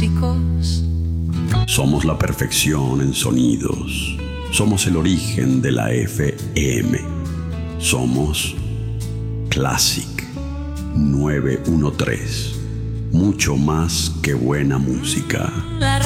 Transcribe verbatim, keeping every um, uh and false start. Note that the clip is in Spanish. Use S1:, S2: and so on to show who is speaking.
S1: músicos.
S2: Somos la perfección en sonidos. Somos el origen de la F M. Somos Classic novecientos trece. Mucho más que buena música.